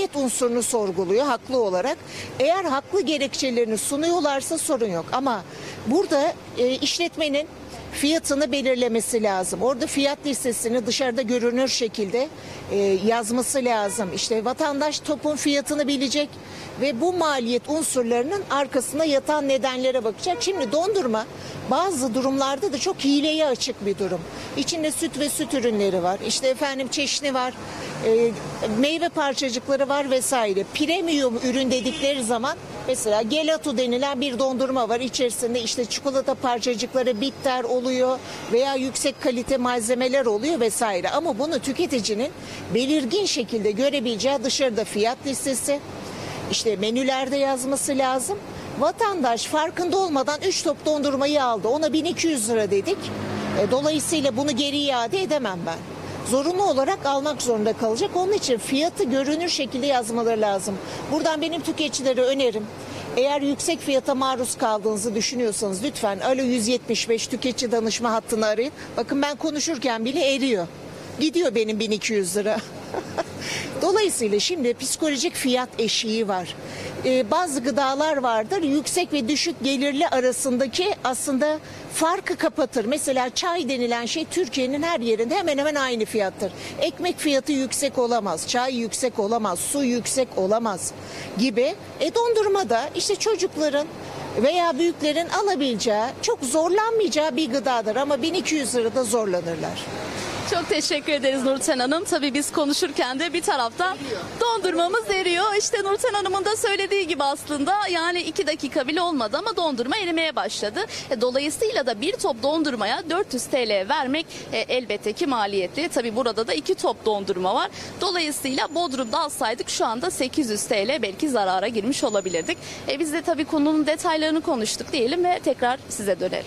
maliyet unsurunu sorguluyor haklı olarak. Eğer haklı gerekçelerini sunuyorlarsa sorun yok. Ama burada işletmenin fiyatını belirlemesi lazım. Orada fiyat listesini dışarıda görünür şekilde yazması lazım. İşte vatandaş topun fiyatını bilecek ve bu maliyet unsurlarının arkasına yatan nedenlere bakacak. Şimdi dondurma bazı durumlarda da çok hileye açık bir durum. İçinde süt ve süt ürünleri var. İşte efendim çeşni var. Meyve parçacıkları var vesaire. Premium ürün dedikleri zaman mesela gelato denilen bir dondurma var. İçerisinde işte çikolata parçacıkları, bitter oluyor veya yüksek kalite malzemeler oluyor vesaire. Ama bunu tüketicinin belirgin şekilde görebileceği dışarıda fiyat listesi, işte menülerde yazması lazım. Vatandaş farkında olmadan 3 top dondurmayı aldı. Ona 1200 lira dedik. Dolayısıyla bunu geri iade edemem ben. Zorunlu olarak almak zorunda kalacak. Onun için fiyatı görünür şekilde yazmaları lazım. Buradan benim tüketicilere önerim. Eğer yüksek fiyata maruz kaldığınızı düşünüyorsanız lütfen Alo 175 tüketici danışma hattını arayın. Bakın ben konuşurken bile eriyor. Gidiyor benim 1200 lira. Dolayısıyla şimdi psikolojik fiyat eşiği var. Bazı gıdalar vardır yüksek ve düşük gelirli arasındaki aslında farkı kapatır. Mesela çay denilen şey Türkiye'nin her yerinde hemen hemen aynı fiyattır. Ekmek fiyatı yüksek olamaz, çay yüksek olamaz, su yüksek olamaz gibi. Dondurma da işte çocukların veya büyüklerin alabileceği, çok zorlanmayacağı bir gıdadır ama 1200 lirada zorlanırlar. Çok teşekkür ederiz Nurten Hanım. Tabii biz konuşurken de bir taraftan dondurmamız eriyor. İşte Nurten Hanım'ın da söylediği gibi aslında yani 2 dakika bile olmadı ama dondurma erimeye başladı. Dolayısıyla da bir top dondurmaya 400 TL vermek elbette ki maliyetli. Tabii burada da 2 top dondurma var. Dolayısıyla Bodrum'da alsaydık şu anda 800 TL belki zarara girmiş olabilirdik. Biz de tabii konunun detaylarını konuştuk diyelim ve tekrar size dönelim.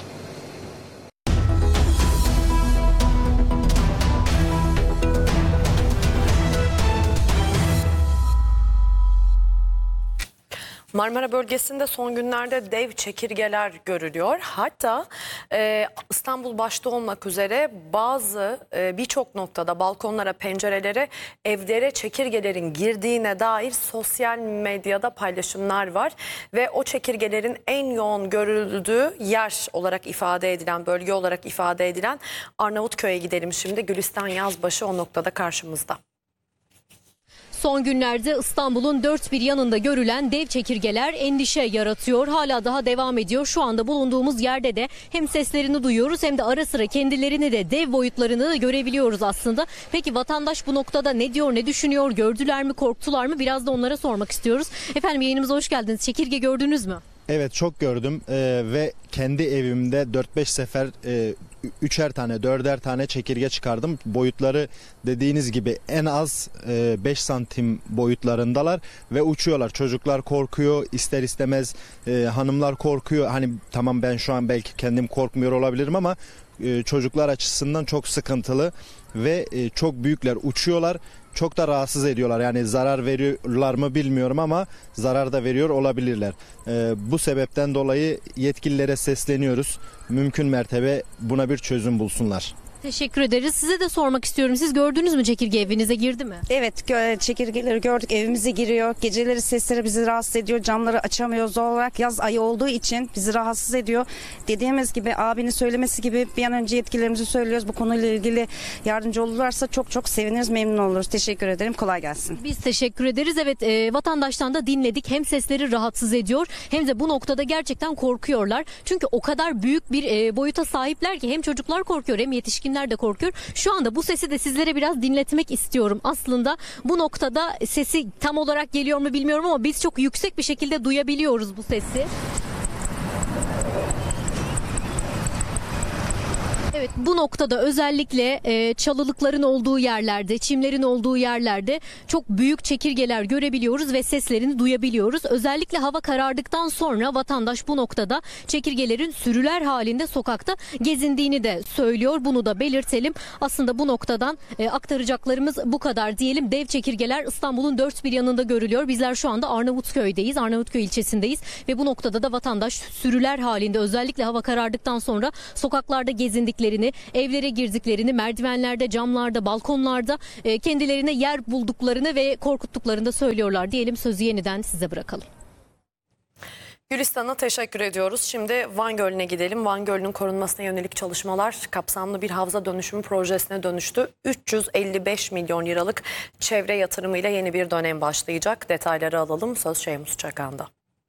Marmara bölgesinde son günlerde dev çekirgeler görülüyor. Hatta İstanbul başta olmak üzere birçok noktada balkonlara, pencerelere, evlere çekirgelerin girdiğine dair sosyal medyada paylaşımlar var. Ve o çekirgelerin en yoğun görüldüğü yer olarak ifade edilen, bölge olarak ifade edilen Arnavutköy'e gidelim şimdi. Gülistan Yazbaşı o noktada karşımızda. Son günlerde İstanbul'un dört bir yanında görülen dev çekirgeler endişe yaratıyor. Hala daha devam ediyor. Şu anda bulunduğumuz yerde de hem seslerini duyuyoruz hem de ara sıra kendilerini de dev boyutlarını da görebiliyoruz aslında. Peki vatandaş bu noktada ne diyor, ne düşünüyor? Gördüler mi, korktular mı? Biraz da onlara sormak istiyoruz. Efendim yayınımıza hoş geldiniz. Çekirge gördünüz mü? Evet, çok gördüm ve kendi evimde 4-5 sefer 3'er tane 4'er tane çekirge çıkardım. Boyutları dediğiniz gibi en az 5 santim boyutlarındalar ve uçuyorlar. Çocuklar korkuyor, ister istemez hanımlar korkuyor. Hani tamam, ben şu an belki kendim korkmuyor olabilirim ama çocuklar açısından çok sıkıntılı ve çok büyükler, uçuyorlar. Çok da rahatsız ediyorlar. Yani zarar veriyorlar mı bilmiyorum ama zarar da veriyor olabilirler. Bu sebepten dolayı yetkililere sesleniyoruz. Mümkün mertebe buna bir çözüm bulsunlar. Teşekkür ederiz. Size de sormak istiyorum. Siz gördünüz mü çekirge, evinize girdi mi? Evet, çekirgeleri gördük, evimize giriyor. Geceleri sesleri bizi rahatsız ediyor. Camları açamıyoruz doğal olarak. Yaz ayı olduğu için bizi rahatsız ediyor. Dediğimiz gibi, abinin söylemesi gibi bir an önce yetkililerimizi söylüyoruz. Bu konuyla ilgili yardımcı olurlarsa çok çok seviniriz, memnun oluruz. Teşekkür ederim. Kolay gelsin. Biz teşekkür ederiz. Evet, vatandaştan da dinledik. Hem sesleri rahatsız ediyor hem de bu noktada gerçekten korkuyorlar. Çünkü o kadar büyük bir boyuta sahipler ki hem çocuklar korkuyor hem yetişkinler de korkuyor. Şu anda bu sesi de sizlere biraz dinletmek istiyorum. Aslında bu noktada sesi tam olarak geliyor mu bilmiyorum ama biz çok yüksek bir şekilde duyabiliyoruz bu sesi. Evet, bu noktada özellikle çalılıkların olduğu yerlerde, çimlerin olduğu yerlerde çok büyük çekirgeler görebiliyoruz ve seslerini duyabiliyoruz. Özellikle hava karardıktan sonra vatandaş bu noktada çekirgelerin sürüler halinde sokakta gezindiğini de söylüyor. Bunu da belirtelim. Aslında bu noktadan aktaracaklarımız bu kadar diyelim. Dev çekirgeler İstanbul'un dört bir yanında görülüyor. Bizler şu anda Arnavutköy'deyiz. Arnavutköy ilçesindeyiz ve bu noktada da vatandaş sürüler halinde özellikle hava karardıktan sonra sokaklarda gezindiklerini girdiklerini, evlere girdiklerini, merdivenlerde, camlarda, balkonlarda kendilerine yer bulduklarını ve korkuttuklarını da söylüyorlar. Diyelim sözü yeniden size bırakalım. Gülistan'a teşekkür ediyoruz. Şimdi Van Gölü'ne gidelim. Van Gölü'nün korunmasına yönelik çalışmalar kapsamlı bir havza dönüşümü projesine dönüştü. 355 milyon liralık çevre yatırımıyla yeni bir dönem başlayacak. Detayları alalım. Söz Şeymus Çakan'da.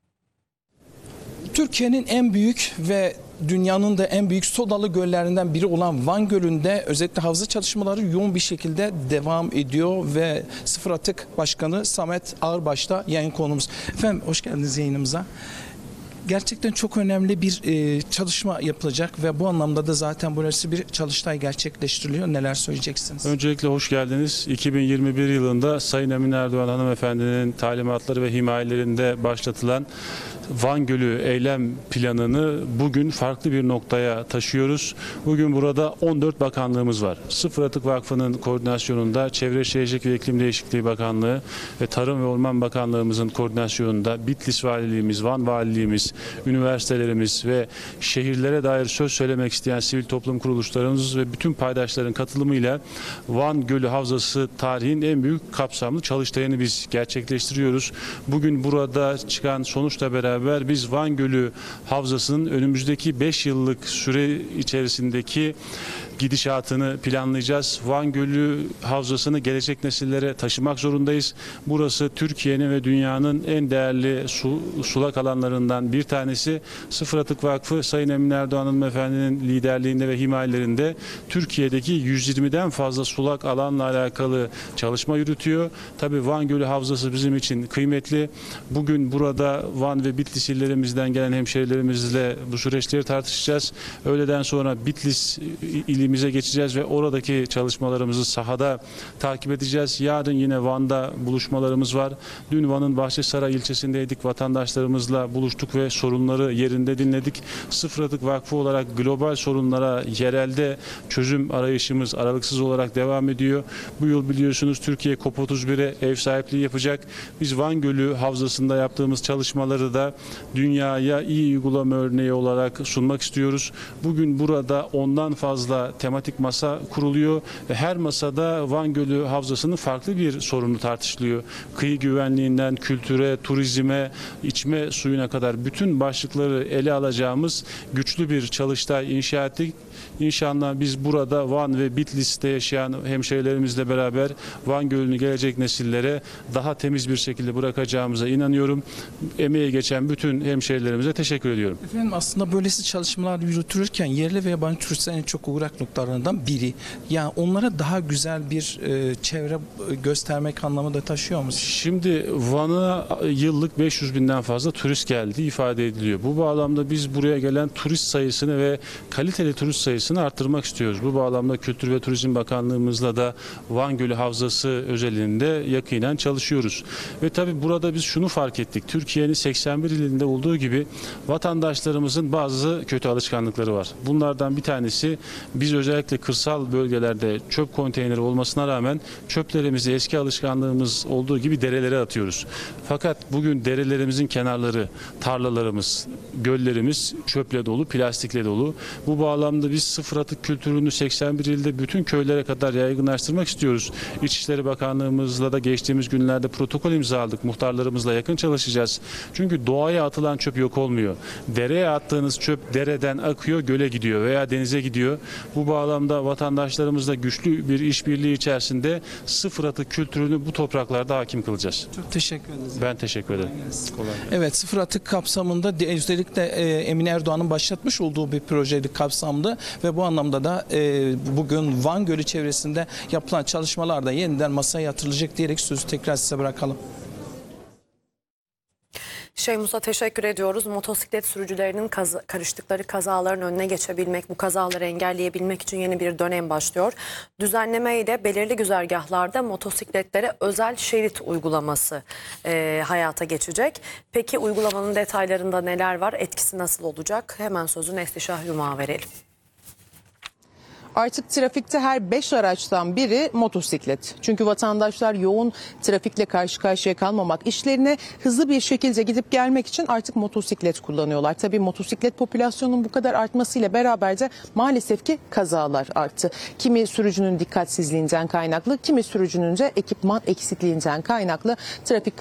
Türkiye'nin en büyük ve dünyanın da en büyük sodalı göllerinden biri olan Van Gölü'nde özellikle havza çalışmaları yoğun bir şekilde devam ediyor ve Sıfır Atık Başkanı Samet Ağırbaş'ta yayın konuğumuz. Efendim hoş geldiniz yayınımıza. Gerçekten çok önemli bir çalışma yapılacak ve bu anlamda da zaten burası bir çalıştay gerçekleştiriliyor. Neler söyleyeceksiniz? Öncelikle hoş geldiniz. 2021 yılında Sayın Emine Erdoğan hanımefendinin talimatları ve himayelerinde başlatılan Van Gölü eylem planını bugün farklı bir noktaya taşıyoruz. Bugün burada 14 bakanlığımız var. Sıfır Atık Vakfı'nın koordinasyonunda Çevre Şehircilik ve İklim Değişikliği Bakanlığı ve Tarım ve Orman Bakanlığımızın koordinasyonunda Bitlis Valiliğimiz, Van Valiliğimiz, üniversitelerimiz ve şehirlere dair söz söylemek isteyen sivil toplum kuruluşlarımız ve bütün paydaşların katılımıyla Van Gölü Havzası tarihin en büyük kapsamlı çalıştayını biz gerçekleştiriyoruz. Bugün burada çıkan sonuçla beraber biz Van Gölü Havzası'nın önümüzdeki 5 yıllık süre içerisindeki gidişatını planlayacağız. Van Gölü Havzası'nı gelecek nesillere taşımak zorundayız. Burası Türkiye'nin ve dünyanın en değerli sulak alanlarından bir tanesi. Sıfır Atık Vakfı Sayın Emine Erdoğan hanımefendinin liderliğinde ve himayelerinde Türkiye'deki 120'den fazla sulak alanla alakalı çalışma yürütüyor. Tabii Van Gölü Havzası bizim için kıymetli. Bugün burada Van ve Bitlis illerimizden gelen hemşehrilerimizle bu süreçleri tartışacağız. Öğleden sonra Bitlis ilimize geçeceğiz ve oradaki çalışmalarımızı sahada takip edeceğiz. Yarın yine Van'da buluşmalarımız var. Dün Van'ın Bahçesaray ilçesindeydik. Vatandaşlarımızla buluştuk ve sorunları yerinde dinledik. Sıfır Atık Vakfı olarak global sorunlara yerelde çözüm arayışımız aralıksız olarak devam ediyor. Bu yıl biliyorsunuz Türkiye COP31'e ev sahipliği yapacak. Biz Van Gölü Havzası'nda yaptığımız çalışmaları da dünyaya iyi uygulama örneği olarak sunmak istiyoruz. Bugün burada ondan fazla tematik masa kuruluyor ve her masada Van Gölü Havzası'nın farklı bir sorunu tartışılıyor. Kıyı güvenliğinden kültüre, turizme, içme suyuna kadar bütün başlıkları ele alacağımız güçlü bir çalıştay inşa ettik. İnşallah biz burada Van ve Bitlis'te yaşayan hemşehrilerimizle beraber Van Gölü'nü gelecek nesillere daha temiz bir şekilde bırakacağımıza inanıyorum. Emeği geçen bütün hemşehrilerimize teşekkür ediyorum. Efendim aslında böylesi çalışmalar yürütülürken yerli ve yabancı turistlerin en çok uğrak noktalarından biri. Yani onlara daha güzel bir çevre göstermek anlamı da taşıyor mu? Şimdi Van'a yıllık 500 binden fazla turist geldiği ifade ediliyor. Bu bağlamda biz buraya gelen turist sayısını ve kaliteli turist sayısını arttırmak istiyoruz. Bu bağlamda Kültür ve Turizm Bakanlığımızla da Van Gölü Havzası özelinde yakinen çalışıyoruz. Ve tabii burada biz şunu fark ettik. Türkiye'nin 81 ilinde olduğu gibi vatandaşlarımızın bazı kötü alışkanlıkları var. Bunlardan bir tanesi biz özellikle kırsal bölgelerde çöp konteyneri olmasına rağmen çöplerimizi eski alışkanlığımız olduğu gibi derelere atıyoruz. Fakat bugün derelerimizin kenarları, tarlalarımız, göllerimiz çöple dolu, plastikle dolu. Bu bağlamda biz sıfır atık kültürünü 81 ilde bütün köylere kadar yaygınlaştırmak istiyoruz. İçişleri Bakanlığımızla da geçtiğimiz günlerde protokol imzaladık. Muhtarlarımızla yakın çalışacağız. Çünkü doğaya atılan çöp yok olmuyor. Dereye attığınız çöp dereden akıyor, göle gidiyor veya denize gidiyor. Bu bağlamda vatandaşlarımızla güçlü bir işbirliği içerisinde sıfır atık kültürünü bu topraklarda hakim kılacağız. Çok teşekkür ederiz. Ben teşekkür ederim. Evet, sıfır atık kapsamında özellikle Emine Erdoğan'ın başlatmış olduğu bir projeydi kapsamlı ve bu anlamda da bugün Van Gölü çevresinde yapılan çalışmalarda yeniden masaya yatırılacak diyerek sözü tekrar size bırakalım. Şeymus'a teşekkür ediyoruz. Motosiklet sürücülerinin karıştıkları kazaların önüne geçebilmek, bu kazaları engelleyebilmek için yeni bir dönem başlıyor. Düzenleme ile belirli güzergahlarda motosikletlere özel şerit uygulaması hayata geçecek. Peki uygulamanın detaylarında neler var? Etkisi nasıl olacak? Hemen sözü Neslişah Yuma'ya verelim. Artık trafikte her 5 araçtan biri motosiklet. Çünkü vatandaşlar yoğun trafikle karşı karşıya kalmamak, işlerine hızlı bir şekilde gidip gelmek için artık motosiklet kullanıyorlar. Tabii motosiklet popülasyonunun bu kadar artmasıyla beraber de maalesef ki kazalar arttı. Kimi sürücünün dikkatsizliğinden kaynaklı, kimi sürücünün de ekipman eksikliğinden kaynaklı trafik